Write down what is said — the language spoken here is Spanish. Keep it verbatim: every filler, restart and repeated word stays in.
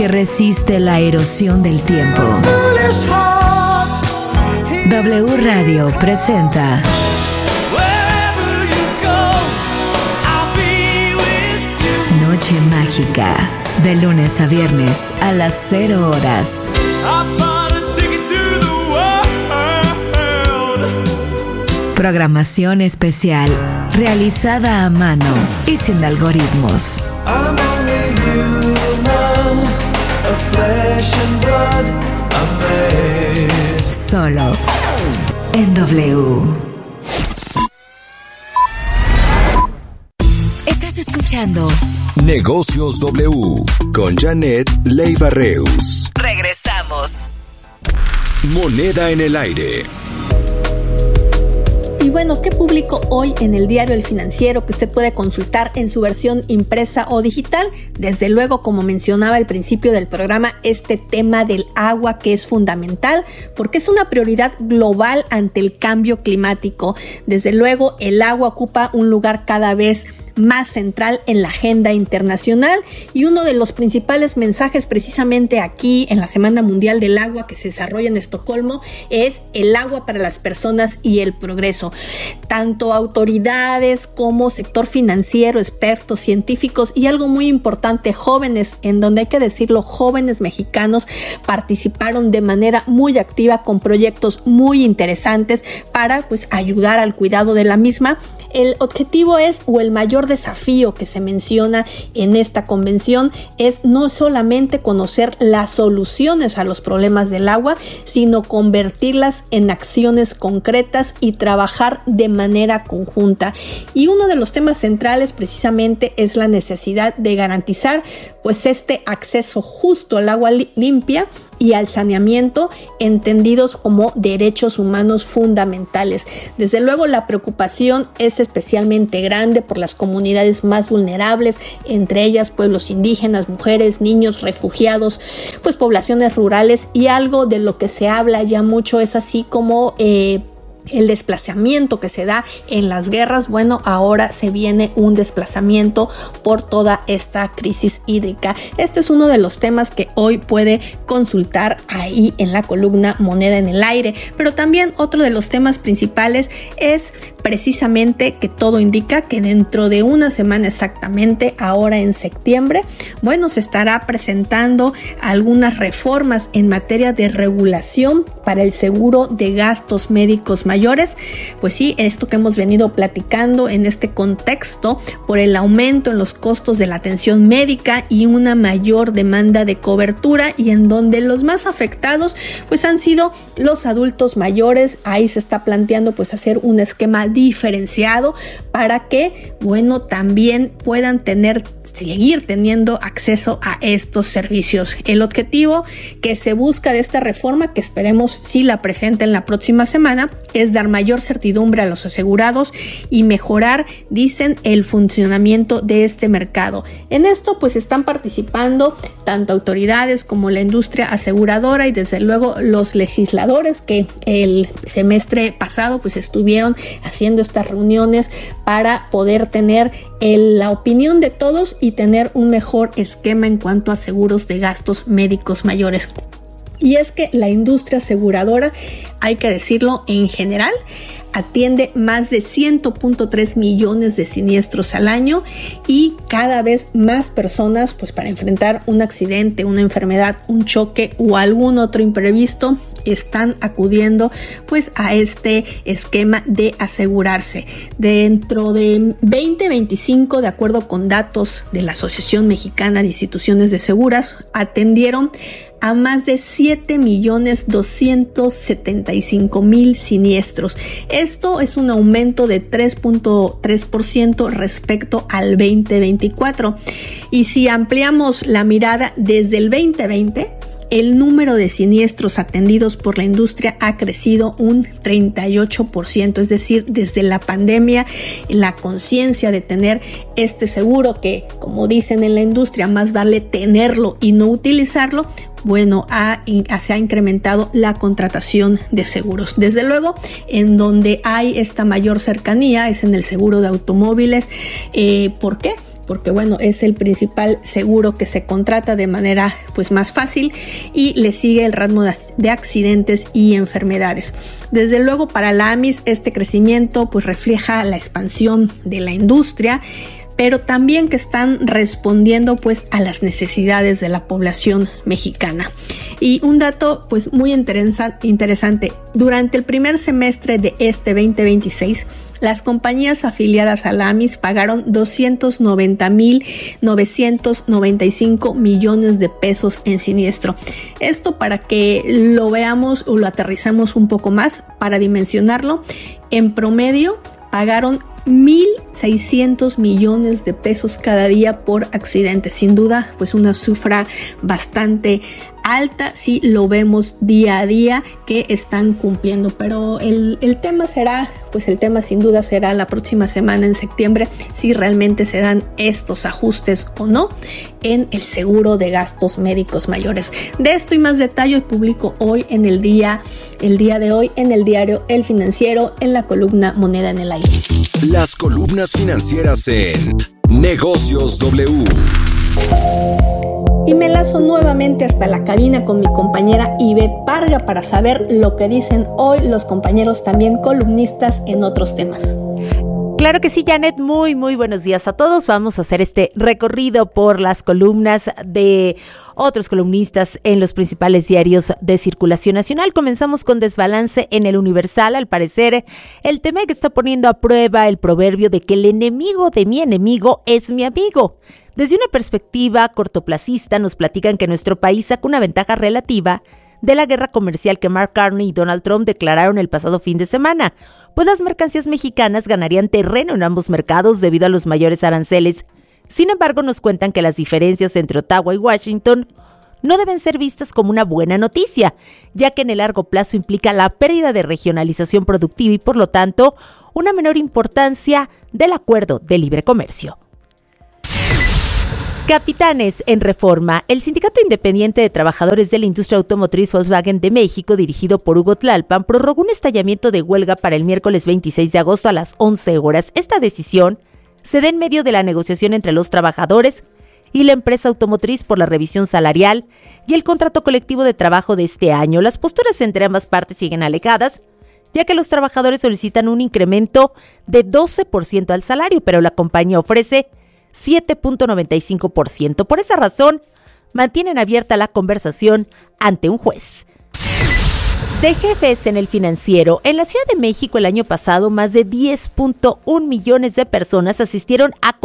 que resiste la erosión del tiempo. W Radio presenta Noche Mágica, de lunes a viernes a las cero horas. Programación especial, realizada a mano y sin algoritmos. Solo en W. Estás escuchando Negocios W con Janet Leiva Reus. Regresamos. Moneda en el aire. Y bueno, ¿qué publicó hoy en el diario El Financiero que usted puede consultar en su versión impresa o digital? Desde luego, como mencionaba al principio del programa, este tema del agua, que es fundamental porque es una prioridad global ante el cambio climático. Desde luego, el agua ocupa un lugar cada vez más central en la agenda internacional, y uno de los principales mensajes precisamente aquí en la Semana Mundial del Agua que se desarrolla en Estocolmo es el agua para las personas y el progreso. Tanto autoridades como sector financiero, expertos, científicos y algo muy importante, jóvenes, en donde hay que decirlo, jóvenes mexicanos participaron de manera muy activa con proyectos muy interesantes para pues ayudar al cuidado de la misma. El objetivo es, o el mayor desafío que se menciona en esta convención, es no solamente conocer las soluciones a los problemas del agua, sino convertirlas en acciones concretas y trabajar de manera conjunta. Y uno de los temas centrales precisamente es la necesidad de garantizar pues este acceso justo al agua li- limpia y al saneamiento, entendidos como derechos humanos fundamentales. Desde luego, la preocupación es especialmente grande por las comunidades más vulnerables, entre ellas pueblos indígenas, mujeres, niños, refugiados, pues poblaciones rurales, y algo de lo que se habla ya mucho es así como eh, el desplazamiento que se da en las guerras. Bueno, ahora se viene un desplazamiento por toda esta crisis hídrica. Esto es uno de los temas que hoy puede consultar ahí en la columna Moneda en el Aire. Pero también otro de los temas principales es precisamente que todo indica que dentro de una semana exactamente, ahora en septiembre, bueno, se estará presentando algunas reformas en materia de regulación para el seguro de gastos médicos mayores. Pues sí, esto que hemos venido platicando en este contexto por el aumento en los costos de la atención médica y una mayor demanda de cobertura, y en donde los más afectados pues han sido los adultos mayores. Ahí se está planteando pues hacer un esquema diferenciado para que, bueno, también puedan tener, seguir teniendo acceso a estos servicios. El objetivo que se busca de esta reforma, que esperemos si la presenten la próxima semana, es dar mayor certidumbre a los asegurados y mejorar, dicen, el funcionamiento de este mercado. En esto pues están participando tanto autoridades como la industria aseguradora y desde luego los legisladores que el semestre pasado pues estuvieron haciendo estas reuniones para poder tener el, la opinión de todos y tener un mejor esquema en cuanto a seguros de gastos médicos mayores. Y es que la industria aseguradora, hay que decirlo, en general atiende más de cien punto tres millones de siniestros al año, y cada vez más personas pues para enfrentar un accidente, una enfermedad, un choque o algún otro imprevisto están acudiendo pues a este esquema de asegurarse. Dentro de veinte veinticinco, de acuerdo con datos de la Asociación Mexicana de Instituciones de Seguros, atendieron a más de siete millones doscientos setenta y cinco mil siniestros. Esto es un aumento de tres punto tres por ciento respecto al veinte veinticuatro. Y si ampliamos la mirada desde el veinte veinte, el número de siniestros atendidos por la industria ha crecido un treinta y ocho por ciento, es decir, desde la pandemia, la conciencia de tener este seguro, que como dicen en la industria, más vale tenerlo y no utilizarlo, bueno, ha, se ha incrementado la contratación de seguros. Desde luego, en donde hay esta mayor cercanía es en el seguro de automóviles. Eh, ¿Por qué? porque bueno, es el principal seguro que se contrata de manera pues más fácil, y le sigue el ramo de accidentes y enfermedades. Desde luego para la A M I S este crecimiento pues refleja la expansión de la industria, pero también que están respondiendo pues a las necesidades de la población mexicana. Y un dato pues muy interesa- interesante, durante el primer semestre de este veinte veintiséis, las compañías afiliadas a la A M I S pagaron doscientos noventa mil novecientos noventa y cinco millones de pesos en siniestro. Esto para que lo veamos o lo aterrizamos un poco más, para dimensionarlo, en promedio pagaron mil seiscientos millones de pesos cada día por accidente. Sin duda, pues una cifra bastante alta si lo vemos día a día que están cumpliendo. Pero el, el tema será, pues el tema sin duda será la próxima semana en septiembre, si realmente se dan estos ajustes o no en el seguro de gastos médicos mayores. De esto y más detalle publico hoy en el día, el día de hoy en el diario El Financiero, en la columna Moneda en el Aire. Las columnas financieras en Negocios W. Y me lazo nuevamente hasta la cabina con mi compañera Ivette Parga para saber lo que dicen hoy los compañeros también columnistas en otros temas. Claro que sí, Janet, muy, muy buenos días a todos. Vamos a hacer este recorrido por las columnas de otros columnistas en los principales diarios de circulación nacional. Comenzamos con desbalance en el Universal. Al parecer, el tema que está poniendo a prueba el proverbio de que el enemigo de mi enemigo es mi amigo. Desde una perspectiva cortoplacista, nos platican que nuestro país saca una ventaja relativa de la guerra comercial que Mark Carney y Donald Trump declararon el pasado fin de semana, pues las mercancías mexicanas ganarían terreno en ambos mercados debido a los mayores aranceles. Sin embargo, nos cuentan que las diferencias entre Ottawa y Washington no deben ser vistas como una buena noticia, ya que en el largo plazo implica la pérdida de regionalización productiva y, por lo tanto, una menor importancia del acuerdo de libre comercio. Capitanes en Reforma. El Sindicato Independiente de Trabajadores de la Industria Automotriz Volkswagen de México, dirigido por Hugo Tlalpan, prorrogó un estallamiento de huelga para el miércoles veintiséis de agosto a las once horas. Esta decisión se da en medio de la negociación entre los trabajadores y la empresa automotriz por la revisión salarial y el contrato colectivo de trabajo de este año. Las posturas entre ambas partes siguen alejadas, ya que los trabajadores solicitan un incremento de doce por ciento al salario, pero la compañía ofrece siete punto noventa y cinco por ciento. Por esa razón, mantienen abierta la conversación ante un juez. De jefes en El Financiero. En la Ciudad de México el año pasado, más de diez punto uno millones de personas asistieron a